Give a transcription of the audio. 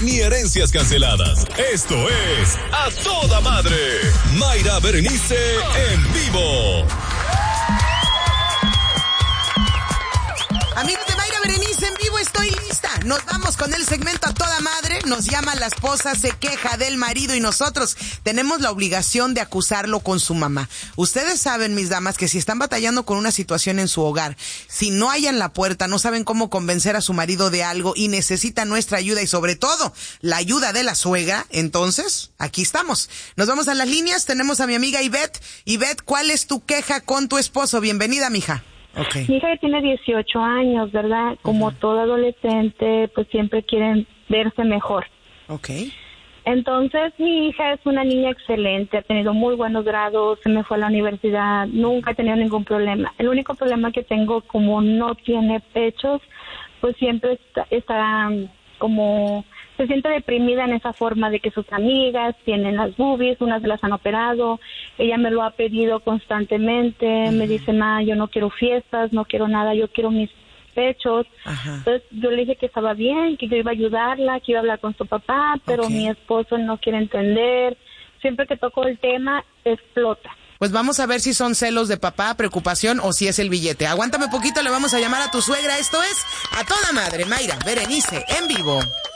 ni herencias canceladas. Esto es A Toda Madre. Mayra Berenice en vivo. Amigos de Mayra Berenice en vivo, estoy lista. Nos vamos con el segmento A Toda Madre. Nos llama la esposa, se queja del marido y nosotros tenemos la obligación de acusarlo con su mamá. Ustedes saben, mis damas, que si están batallando con una situación en su hogar, si no hallan la puerta, no saben cómo convencer a su marido de algo y necesitan nuestra ayuda y sobre todo la ayuda de la suegra, entonces aquí estamos. Nos vamos a las líneas, tenemos a mi amiga Ivette. Ivette, ¿cuál es tu queja con tu esposo? Bienvenida, mija. Okay. Mi hija tiene 18 años, ¿verdad? Como todo adolescente, pues siempre quieren verse mejor. Okay. Entonces, mi hija es una niña excelente, ha tenido muy buenos grados, se me fue a la universidad, nunca ha tenido ningún problema. El único problema que tengo, como no tiene pechos, pues siempre está como... se siente deprimida en esa forma de que sus amigas tienen las boobies, unas las han operado, ella me lo ha pedido constantemente, me dice, ma, yo no quiero fiestas, no quiero nada, yo quiero mis pechos. Entonces yo le dije que estaba bien, que yo iba a ayudarla, que iba a hablar con su papá, pero mi esposo no quiere entender, siempre que toco el tema explota. Pues vamos a ver si son celos de papá, preocupación o si es el billete. Aguántame poquito, le vamos a llamar a tu suegra. Esto es A Toda Madre, Mayra Berenice en vivo.